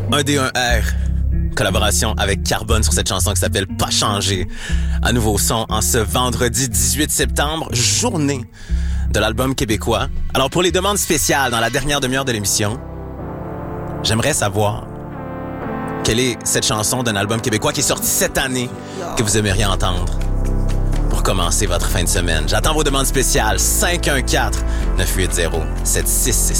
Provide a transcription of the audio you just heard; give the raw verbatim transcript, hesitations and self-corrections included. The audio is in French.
un D un R. Collaboration avec Carbone sur cette chanson qui s'appelle Pas changer. Un nouveau son en ce vendredi dix-huit septembre, journée de l'album québécois. Alors pour les demandes spéciales dans la dernière demi-heure de l'émission, j'aimerais savoir quelle est cette chanson d'un album québécois qui est sorti cette année que vous aimeriez entendre pour commencer votre fin de semaine. J'attends vos demandes spéciales. cinq un quatre, neuf huit zéro, sept six six.